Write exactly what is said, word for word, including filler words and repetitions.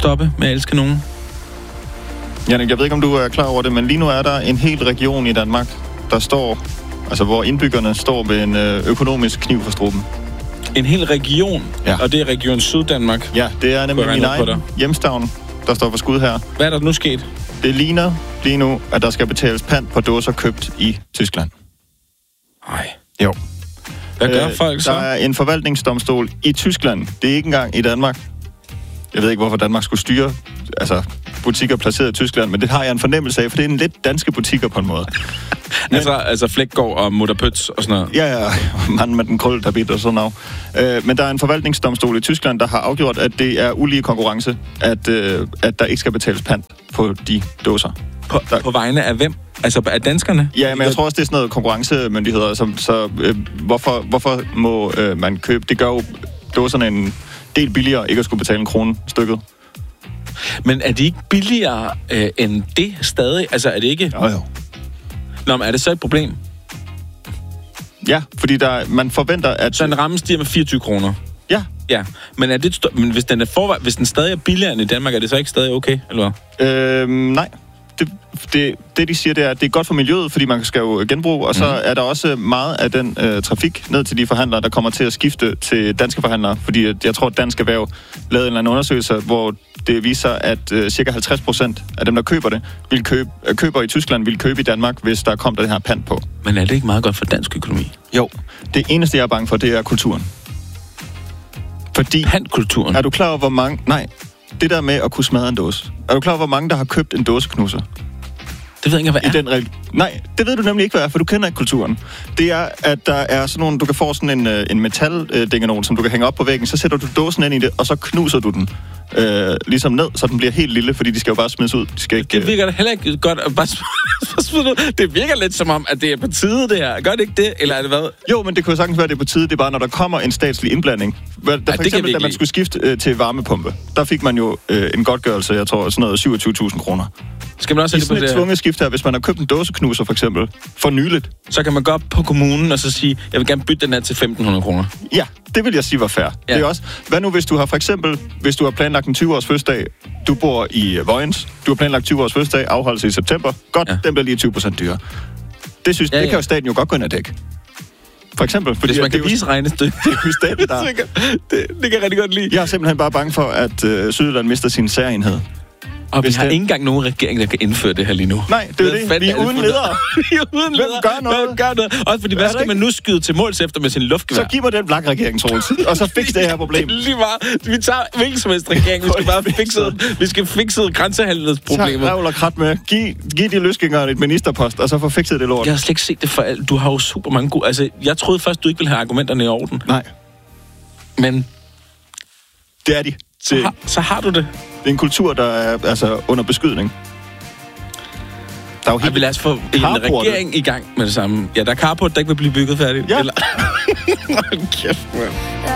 stoppe med at elske nogen? Jannik, jeg ved ikke, om du er klar over det, men lige nu er der en hel region i Danmark, der står, altså hvor indbyggerne står ved en økonomisk kniv for struben. En hel region? Ja. Og det er Region Syddanmark? Ja, det er nemlig min egen hjemstavn, der står for skud her. Hvad er der nu sket? Det ligner lige nu, at der skal betales pant på dåser købt i Tyskland. Nej. Jo. Hvad gør øh, folk så? Der er en forvaltningsdomstol i Tyskland. Det er ikke engang i Danmark. Jeg ved ikke, hvorfor Danmark skulle styre altså, butikker placeret i Tyskland, men det har jeg en fornemmelse af, for det er en lidt danske butikker på en måde. Men, altså, altså Flækgaard og Mutter Pøtz og sådan noget? Ja, ja. Manden med den krølle tabit og sådan noget. Øh, men der er en forvaltningsdomstol i Tyskland, der har afgjort, at det er ulige konkurrence, at, øh, at der ikke skal betales pant på de dåser. På, der... på vegne af hvem? Altså af danskerne? Ja, men jeg tror også, det er sådan noget konkurrencemyndigheder. Så, så øh, hvorfor, hvorfor må øh, man købe... Det gør jo dåserne en del billigere, ikke at skulle betale en krone stykket. Men er de ikke billigere øh, end det stadig? Altså er det ikke... Jo, jo. Nå, men er det så et problem? Ja, fordi der, man forventer, at... Så en ramme stiger med fireogtyve kroner? Ja. Ja, men, er det st- men hvis, den er forvej- hvis den stadig er billigere end i Danmark, er det så ikke stadig okay, eller hvad? Øhm, nej. Det, det, det, de siger, det er, at det er godt for miljøet, fordi man skal jo genbruge, og så mm. er der også meget af den øh, trafik ned til de forhandlere, der kommer til at skifte til danske forhandlere, fordi jeg tror, at Dansk Erhverv lavede en eller anden undersøgelse, hvor det viser, at øh, cirka halvtreds procent af dem, der køber det, vil købe, øh, køber i Tyskland, vil købe i Danmark, hvis der kom der det her pant på. Men er det ikke meget godt for dansk økonomi? Jo. Det eneste, jeg er bange for, det er kulturen. Fordi... Pantkulturen? Er du klar over, hvor mange... Nej, det der med at kunne smadre en dåse. Er du klar over, hvor mange, der har købt en dåseknuser? Det ved jeg ikke, hvad er. I den regel... Nej, det ved du nemlig ikke, hvad er, for du kender ikke kulturen. Det er, at der er sådan nogle... Du kan få sådan en, en metal-dingenon, som du kan hænge op på væggen, så sætter du dåsen ind i det, og så knuser du den øh, ligesom ned, så den bliver helt lille, fordi de skal jo bare smides ud. De skal ikke, det virker da heller ikke godt at bare smide ud. Det virker lidt som om, at det er på tide, det her. Gør det ikke det, eller er det hvad? Jo, men det kunne jo sagtens være, at det er på tide. Det er bare, når der kommer en statslig indblanding. Der, Ej, for eksempel, da man skulle skifte øh, til varmepumpe, der fik man jo øh, en godtgørelse, jeg tror, sådan noget syvogtyve tusind kroner. Skal man også I sådan et tvunget skift her, hvis man har købt en dåseknuser for eksempel, for nyligt. Så kan man gå op på kommunen og så sige, jeg vil gerne bytte den her til femten hundrede kroner. Ja, det vil jeg sige var fair. Ja. Det er også, hvad nu hvis du har for eksempel, hvis du har planlagt en tyve års fødselsdag, du bor i Vojens, du har planlagt tyve års fødselsdag, afholdelse i september, godt, ja. Den bliver lige tyve procent dyrere. Det synes, ja, ja. Det kan jo staten jo godt gå ind og dække. For eksempel, fordi hvis man kan det vise regnestykket. Det er jo staten, der... det, det kan jeg rigtig godt lide. Jeg er simpelthen bare bange for, at øh, Sydjylland mister sin særenhed. Og hvis vi har det... ikke engang nogen regering, der kan indføre det her lige nu. Nej, det er det. Vi er uden ledere. Vi er uden ledere. Hvem gør noget? Hvem gør noget? Også fordi, hvad skal man nu skyde til måls efter med sin luftgevær? Så giv mig den blak-regering, Troels. Og så fix det her problem. Det er lige meget. Vi tager hvilken som helst regering. Vi skal bare fikse, vi skal fikse grænsehandelsproblemet. Tag røv og krat med. Giv, giv de løsgængere et ministerpost, og så få fikset det lort. Jeg har slet ikke set det for alt. Du har jo super mange gode... Altså, jeg troede først, du ikke ville have argumenterne i orden. Nej. Men... Det er de. Så har, så har du det. Det er en kultur, der er altså under beskydning. Der er jo helt... Ej, vi lader os få en regering i gang med det samme. Ja, der er carport, der ikke vil blive bygget færdigt. Ja. Eller... Kæft, man.